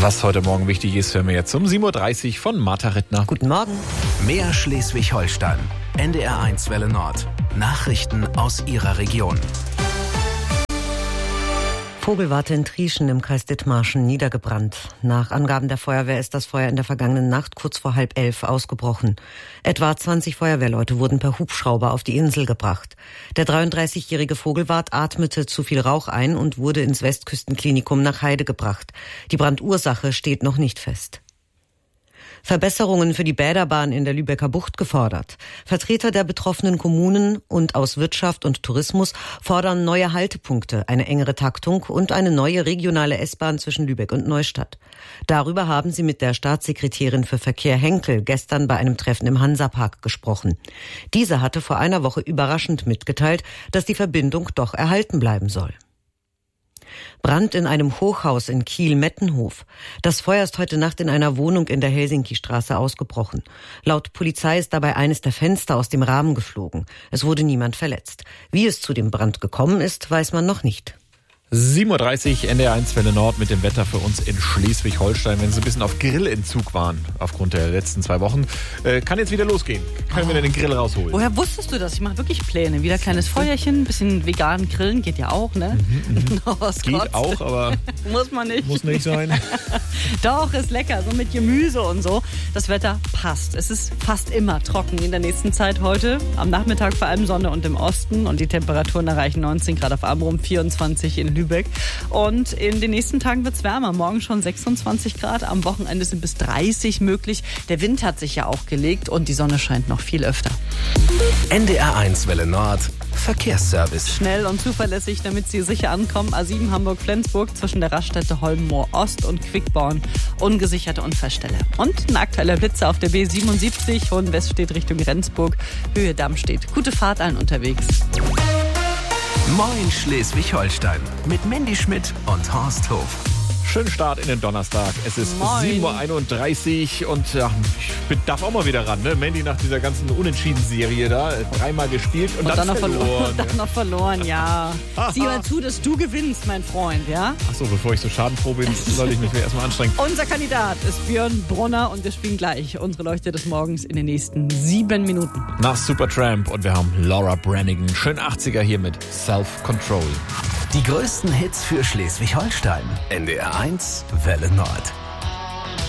Was heute Morgen wichtig ist, hören wir jetzt um 7.30 Uhr von Martha Rittner. Guten Morgen. Mehr Schleswig-Holstein. NDR1 Welle Nord. Nachrichten aus Ihrer Region. Vogelwarte in Trieschen im Kreis Dithmarschen niedergebrannt. Nach Angaben der Feuerwehr ist das Feuer in der vergangenen Nacht kurz vor 10:30 ausgebrochen. Etwa 20 Feuerwehrleute wurden per Hubschrauber auf die Insel gebracht. Der 33-jährige Vogelwart atmete zu viel Rauch ein und wurde ins Westküstenklinikum nach Heide gebracht. Die Brandursache steht noch nicht fest. Verbesserungen für die Bäderbahn in der Lübecker Bucht gefordert. Vertreter der betroffenen Kommunen und aus Wirtschaft und Tourismus fordern neue Haltepunkte, eine engere Taktung und eine neue regionale S-Bahn zwischen Lübeck und Neustadt. Darüber haben sie mit der Staatssekretärin für Verkehr Henkel gestern bei einem Treffen im Hansapark gesprochen. Diese hatte vor einer Woche überraschend mitgeteilt, dass die Verbindung doch erhalten bleiben soll. Brand in einem Hochhaus in Kiel-Mettenhof. Das Feuer ist heute Nacht in einer Wohnung in der Helsinki-Straße ausgebrochen. Laut Polizei ist dabei eines der Fenster aus dem Rahmen geflogen. Es wurde niemand verletzt. Wie es zu dem Brand gekommen ist, weiß man noch nicht. 7.30 Uhr, NDR1 Welle Nord mit dem Wetter für uns in Schleswig-Holstein. Wenn Sie ein bisschen auf Grillentzug waren aufgrund der letzten 2 Wochen, kann jetzt wieder losgehen. Können wir denn den Grill rausholen? Woher wusstest du das? Ich mache wirklich Pläne. Wieder kleines Feuerchen, ein bisschen vegan grillen, geht ja auch, ne? Geht auch, aber muss man nicht. Muss nicht sein. Doch, ist lecker, so mit Gemüse und so. Das Wetter passt. Es ist fast immer trocken in der nächsten Zeit heute. Am Nachmittag vor allem Sonne und im Osten. Und die Temperaturen erreichen 19 Grad auf Amrum, 24 in Lübeck. Und in den nächsten Tagen wird es wärmer. Morgen schon 26 Grad. Am Wochenende sind bis 30 möglich. Der Wind hat sich ja auch gelegt und die Sonne scheint noch viel öfter. NDR1 Welle Nord. Verkehrsservice. Schnell und zuverlässig, damit Sie sicher ankommen. A7 Hamburg-Flensburg zwischen der Raststätte Holmenmoor-Ost und Quickborn. Ungesicherte Unfallstelle. Und ein aktueller Blitzer auf der B77 Hohenweststedt Richtung Rendsburg. Höhe Dammstedt. Gute Fahrt allen unterwegs. Moin Schleswig-Holstein mit Mandy Schmidt und Horst Hof. Schönen Start in den Donnerstag. Es ist 7.31 Uhr und ja, ich darf auch mal wieder ran, ne? Mandy nach dieser ganzen Unentschieden-Serie da, 3-mal gespielt und dann noch verloren. Und dann noch verloren, ja. Sieh mal zu, dass du gewinnst, mein Freund, ja? Achso, bevor ich so schadenfroh bin, soll ich mich erstmal anstrengen. Unser Kandidat ist Björn Brunner und wir spielen gleich unsere Leuchte des Morgens in den nächsten 7 Minuten. Nach Supertramp und wir haben Laura Branigan, schön 80er hier mit Self-Control. Die größten Hits für Schleswig-Holstein. NDR1 Welle Nord.